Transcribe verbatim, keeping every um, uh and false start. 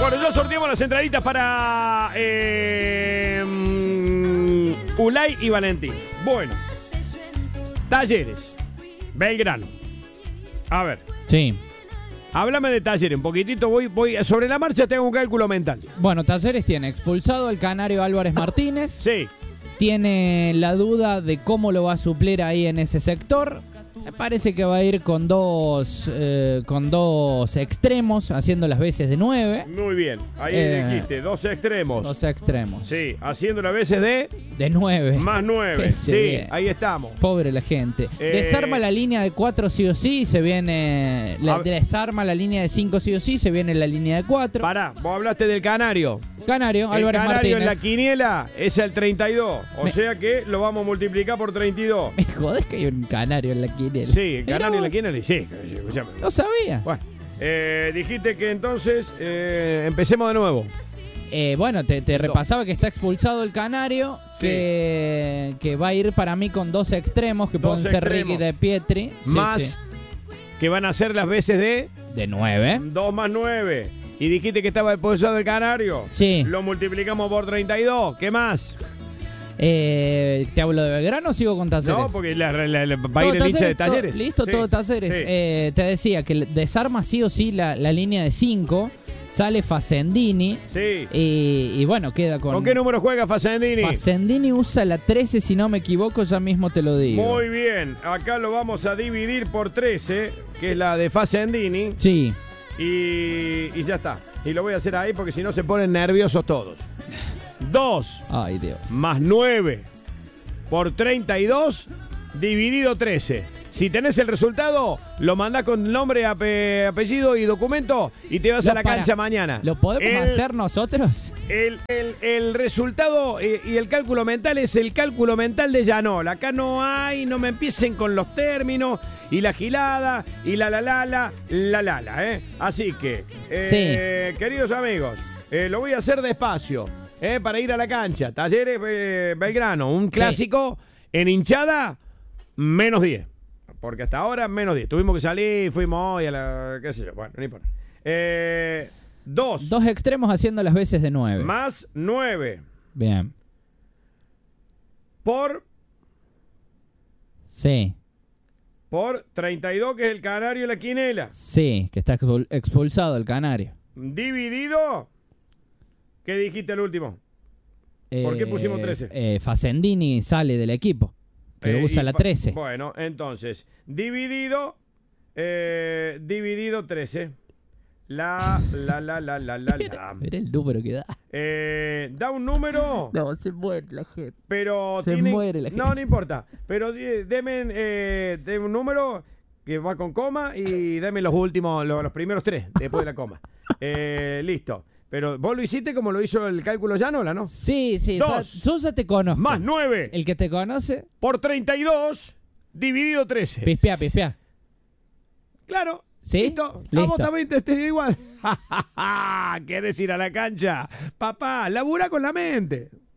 Bueno, ya sorteamos las entraditas para eh, Ulay y Valentín. Bueno, Talleres, Belgrano. A ver. Sí. Háblame de Talleres, un poquitito, voy, voy sobre la marcha, tengo un cálculo mental. Bueno, Talleres tiene expulsado al canario Álvarez Martínez. Sí. Tiene la duda de cómo lo va a suplir ahí en ese sector. Me parece que va a ir con dos eh, con dos extremos, haciendo las veces de nueve. Muy bien, ahí Eh, dijiste, dos extremos. Dos extremos. Sí, haciendo las veces de... De nueve. Más nueve, Qué sí, bien. ahí estamos. Pobre la gente. Eh, Desarma la línea de cuatro sí o sí, se viene... La, A- desarma la línea de cinco sí o sí, se viene la línea de cuatro. Pará, vos hablaste del canario. Canario, El Álvarez canario en la Martínez. quiniela es el treinta y dos, o Me- sea que lo vamos a multiplicar por treinta y dos. Me jodés que hay un canario en la quiniela. Sí, el Mirá canario en la vos, quiniela, sí, escuchame. No sabía. Bueno, eh, dijiste que entonces eh, empecemos de nuevo. Eh, bueno, te, te repasaba que está expulsado el canario, Sí. que, que va a ir para mí con dos extremos, que Dos pueden ser extremos. Ricky de Pietri. Sí, Más sí. que van a ser las veces de De nueve. dos más nueve. Y dijiste que estaba expulsado el canario. Sí. Lo multiplicamos por treinta y dos. ¿Qué más? Eh, ¿Te hablo de Belgrano o sigo con Talleres? No, porque la, la- la- va a Todo ir el hincha de todo- Talleres. listo, Sí, todo Talleres. sí. Eh, te decía que desarma sí o sí la, la línea de cinco. Sale Facendini. Sí. Y, y bueno, queda con... ¿Con qué número juega Facendini? Facendini usa la trece, si no me equivoco, ya mismo te lo digo. Muy bien. Acá lo vamos a dividir por trece, que es la de Facendini. Sí. Y, y ya está. Y lo voy a hacer ahí porque si no se ponen nerviosos todos. dos Ay, Dios. más nueve por treinta y dos dividido trece. Si tenés el resultado, lo mandás con nombre, ape- apellido y documento y te vas No, a la para. cancha mañana. ¿Lo podemos El- hacer nosotros? El, el- el resultado eh, y el cálculo mental es el cálculo mental de Yanol. Acá no hay, no me empiecen con los términos y la gilada y la la la la la la la, ¿eh? Así que, eh, queridos amigos, eh, lo voy a hacer despacio, ¿eh? Para ir a la cancha. Talleres eh, Belgrano, un clásico en hinchada, menos diez. Porque hasta ahora menos diez. Tuvimos que salir, fuimos hoy a la... qué sé yo, bueno, no importa. Eh... Dos. Dos extremos haciendo las veces de nueve. Más nueve. Bien. Por, Sí. por treinta y dos, que es el canario y la quinela. Sí, que está expul- expulsado el canario. Dividido. ¿Qué dijiste el último? ¿Por qué pusimos trece? Eh, Facendini sale del equipo, que Eh, usa y la fa- trece. Bueno, entonces, dividido. Eh, dividido trece. La, la, la, la, la, la, la. Mira el número que da. Eh, da un número. No, se muere la gente. Pero Se tiene- muere la No, gente. no importa. Pero di- deme, eh, deme un número que va con coma y deme los últimos, los, los primeros tres después de la coma. Eh, listo. Pero vos lo hiciste como lo hizo el cálculo Llanola, ¿no? Sí, sí. Dos. Sa- Sosa te conozco. Más nueve El que te conoce, por treinta y dos dividido trece. pispea, pispea. Claro. ¿Sí? Listo. Listo. A vos también te, te digo igual. ¿Querés ir a la cancha? Papá, labura con la mente.